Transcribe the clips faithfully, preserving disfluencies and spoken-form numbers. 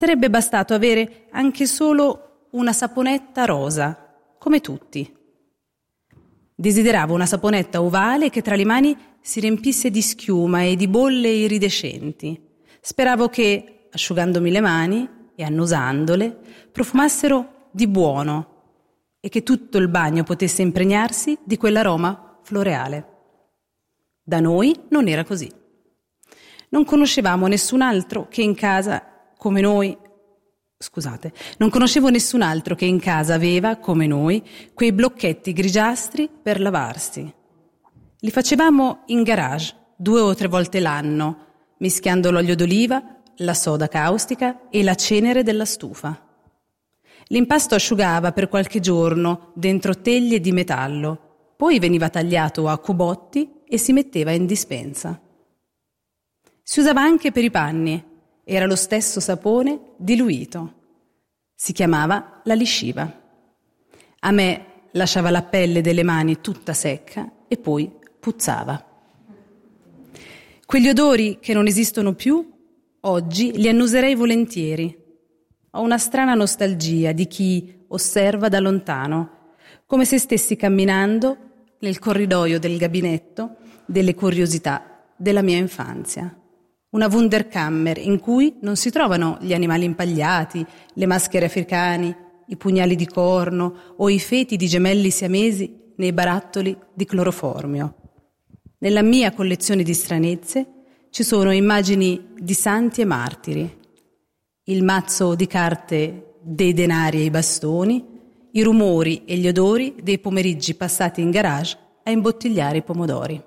Sarebbe bastato avere anche solo una saponetta rosa, come tutti. Desideravo una saponetta ovale che tra le mani si riempisse di schiuma e di bolle iridescenti. Speravo che, asciugandomi le mani e annusandole, profumassero di buono e che tutto il bagno potesse impregnarsi di quell'aroma floreale. Da noi non era così. Non conoscevamo nessun altro che in casa come noi, scusate, non conoscevo nessun altro che in casa aveva, come noi, quei blocchetti grigiastri per lavarsi. Li facevamo in garage due o tre volte l'anno, mischiando l'olio d'oliva, la soda caustica e la cenere della stufa. L'impasto asciugava per qualche giorno dentro teglie di metallo, poi veniva tagliato a cubotti e si metteva in dispensa. Si usava anche per i panni, era lo stesso sapone diluito. Si chiamava la lisciva. A me lasciava la pelle delle mani tutta secca e poi puzzava. Quegli odori che non esistono più, oggi li annuserei volentieri. Ho una strana nostalgia di chi osserva da lontano, come se stessi camminando nel corridoio del gabinetto delle curiosità della mia infanzia. Una Wunderkammer in cui non si trovano gli animali impagliati, le maschere africane, i pugnali di corno o i feti di gemelli siamesi nei barattoli di cloroformio. Nella mia collezione di stranezze ci sono immagini di santi e martiri, il mazzo di carte dei denari e i bastoni, i rumori e gli odori dei pomeriggi passati in garage a imbottigliare i pomodori.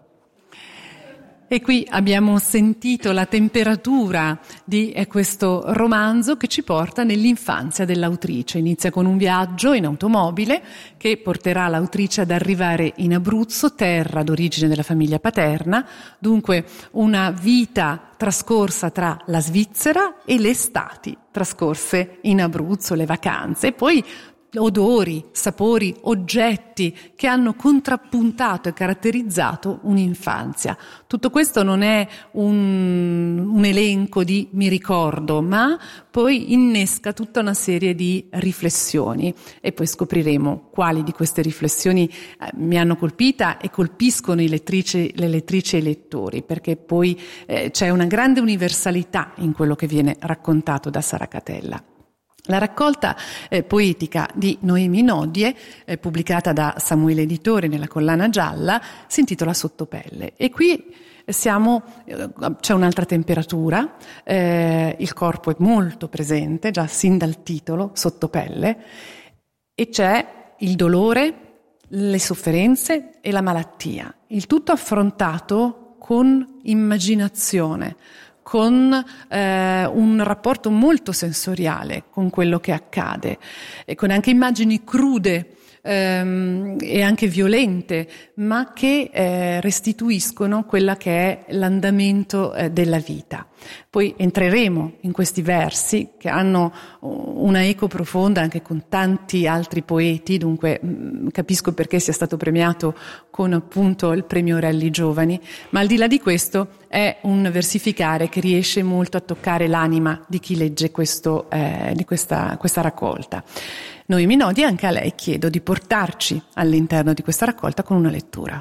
E qui abbiamo sentito la temperatura di eh, questo romanzo che ci porta nell'infanzia dell'autrice. Inizia con un viaggio in automobile che porterà l'autrice ad arrivare in Abruzzo, terra d'origine della famiglia paterna, dunque una vita trascorsa tra la Svizzera e le estati trascorse in Abruzzo, le vacanze, e poi odori, sapori, oggetti che hanno contrappuntato e caratterizzato un'infanzia. Tutto questo non è un, un elenco di mi ricordo, ma poi innesca tutta una serie di riflessioni e poi scopriremo quali di queste riflessioni eh, mi hanno colpita e colpiscono i lettrici, le lettrici e i lettori, perché poi eh, c'è una grande universalità in quello che viene raccontato da Sara Catella. La raccolta eh, poetica di Noemi Nodie, eh, pubblicata da Samuele Editore nella collana gialla, si intitola Sottopelle. E qui siamo, eh, c'è un'altra temperatura, eh, il corpo è molto presente, già sin dal titolo, Sottopelle, e c'è il dolore, le sofferenze e la malattia. Il tutto affrontato con immaginazione, con eh, un rapporto molto sensoriale con quello che accade, e con anche immagini crude ehm, e anche violente, ma che eh, restituiscono quella che è l'andamento eh, della vita. Poi entreremo in questi versi che hanno una eco profonda anche con tanti altri poeti, dunque mh, capisco perché sia stato premiato con appunto il premio Relli Giovani, ma al di là di questo è un versificare che riesce molto a toccare l'anima di chi legge questo, eh, di questa, questa raccolta. Noemi Nodie, anche a lei chiedo di portarci all'interno di questa raccolta con una lettura.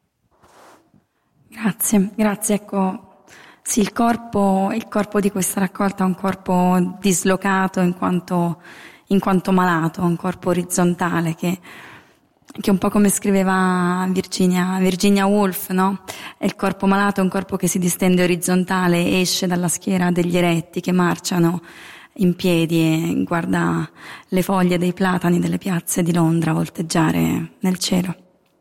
Grazie, grazie, ecco. Sì, il corpo, il corpo di questa raccolta è un corpo dislocato in quanto, in quanto malato, un corpo orizzontale che, che un po' come scriveva Virginia, Virginia Woolf, no? È il corpo malato, è un corpo che si distende orizzontale, esce dalla schiera degli eretti che marciano in piedi e guarda le foglie dei platani delle piazze di Londra volteggiare nel cielo.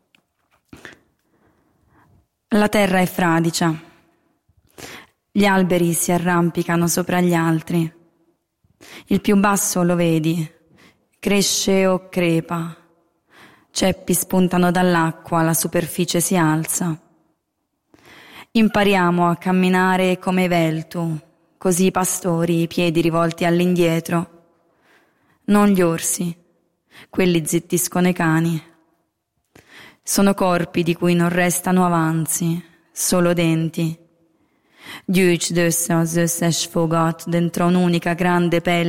La terra è fradicia. Gli alberi si arrampicano sopra gli altri. Il più basso lo vedi, cresce o crepa. Ceppi spuntano dall'acqua, la superficie si alza. Impariamo a camminare come i Veltu, così i pastori, i piedi rivolti all'indietro. Non gli orsi, quelli zittiscono i cani. Sono corpi di cui non restano avanzi, solo denti. Gyűjtsd össze az összes fogat dentro un'unica grande pelle